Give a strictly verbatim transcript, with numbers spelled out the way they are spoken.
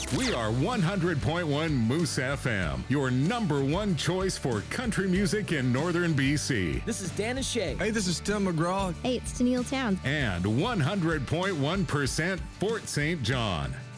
We are one hundred point one Moose F M, your number one choice for country music in northern B C. This is Dan and Shay. Hey, this is Tim McGraw. Hey, it's Tennille Towns. And one hundred point one percent Fort Saint John.